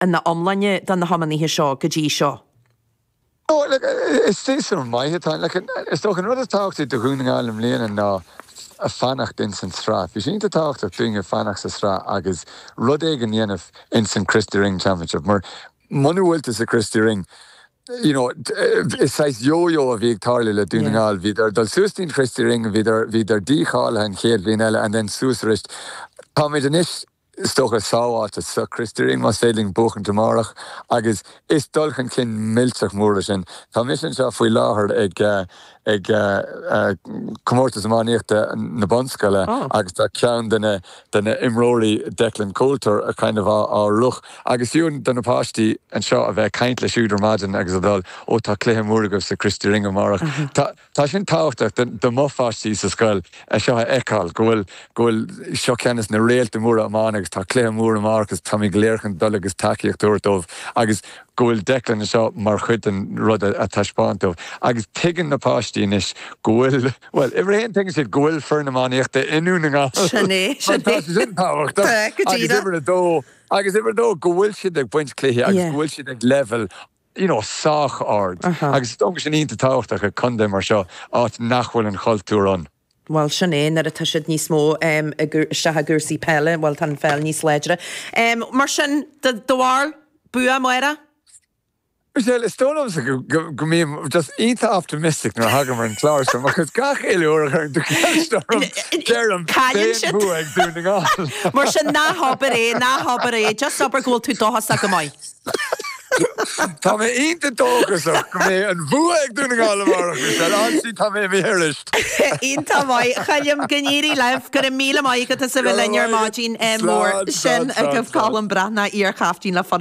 na omlainne dan na hamaníthe seo go dtí seo. No, like, it's still on my head. Like, it's talking about the talk to the Hunningalum Lane and a fanach in St. Strath. You seem to talk to doing a fanach St. Strath, agus Rudeg and Yenef in St. Christy Ring Championship. More money will to St. Christy Ring. You know, it's like yo-yo of Victoria le Dunningal. Vidar dal Sustin Christy Ring, vidar Dichal and Kate Vinella, and then Susrist. Tommy Denish. Stoch a sáhat a sa Christy mas féling buchen tomorrow agus is dulchan kin miltach mór sin. Tá mission seo faoi láthair ag comórtas máníochta na bonskala agus tá ceann dana imróí Declan Coulter a kind of a ruch agus dún dana páistí an seo a bheith caint le siúdar maidin agus adal ó tá cléthe mór agus sa Christy Ring amárach. Tá sin táhachtach de mófáistí sa scoil a seo a eáil gohfuil seo ceannas na réalta mór amán agus tá cléthe mór amár agus tá mí gléirchan dul agus takeíochtúirtómh agus gohfuil Declan seo mar chud an rud a taispáintómh agus tuigeann na páistí inis gohfuil, well, ibre héon ting siad gohfuil fearnamáníochta inúna Sinné. agus ibre dó gohfuil siad ag buint cléthe agus gohfuil siad ag level you know, sach ard. Agus dong sin ínta táhachtach a condé mar seo áit nachhfuil an choiltúr an. Well, sinné, nar a tuisiid níos mó sethe gúrsaí pelle, well, tan fel níos leidre. Mar sin, doáil, bua moira? Michelle, it's don't know go me just eat optimistic nor hagamar and Clark so because gach or the Jerem Callion buag doing all. Mar sin na hobere just upper goal to doha sakamai. Tá mé ínta tógus go mé an bhuaig dúna gála mar Michelle ansí tá mé mhéris. Ínta mai chaim gníri lef gur míle mai go sa bhfuil in your margin mór sin a go fálam brana ar chaftín le